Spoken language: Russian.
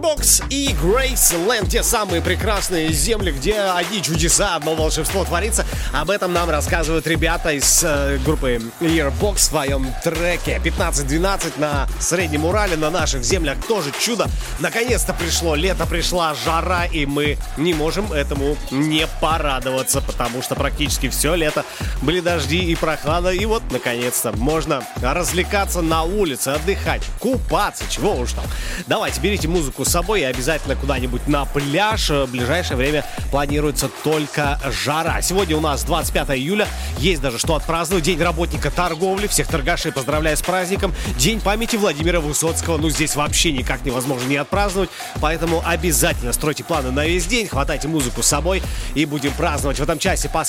Бокс и Грейсленд, те самые прекрасные земли, где одни чудеса, одно волшебство творится. Об этом нам рассказывают ребята из группы Earbox в своем треке 15-12 на Среднем Урале, на наших землях. Тоже чудо. Наконец-то пришло лето, пришла жара, и мы не можем этому не порадоваться, потому что практически все лето были дожди и прохлада. И вот, наконец-то, можно развлекаться на улице, отдыхать, купаться, чего уж там. Давайте, берите музыку с собой и обязательно куда-нибудь на пляж. В ближайшее время планируется только жара. Сегодня у нас 25 июля. Есть даже что отпраздновать. День работника торговли. Всех торгашей поздравляю с праздником. День памяти Владимира Высоцкого. Ну, здесь вообще никак невозможно не отпраздновать. Поэтому обязательно стройте планы на весь день. Хватайте музыку с собой и будем праздновать. В этом часе